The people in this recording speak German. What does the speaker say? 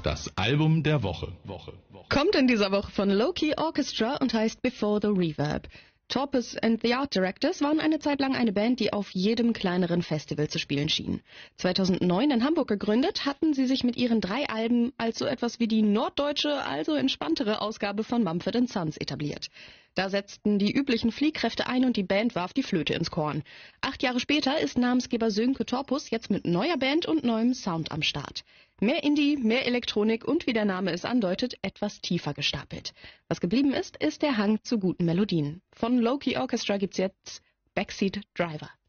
Das Album der Woche. Kommt in dieser Woche von Low-Key Orchestra und heißt Before the Reverb. Torpus and the Art Directors waren eine Zeit lang eine Band, die auf jedem kleineren Festival zu spielen schien. 2009 in Hamburg gegründet, hatten sie sich mit ihren 3 Alben als so etwas wie die norddeutsche, also entspanntere Ausgabe von Mumford & Sons etabliert. Da setzten die üblichen Fliehkräfte ein und die Band warf die Flöte ins Korn. 8 Jahre später ist Namensgeber Sönke Torpus jetzt mit neuer Band und neuem Sound am Start. Mehr Indie, mehr Elektronik und, wie der Name es andeutet, etwas tiefer gestapelt. Was geblieben ist, ist der Hang zu guten Melodien. Von Low-Key Orchestra gibt's jetzt Backseat Driver.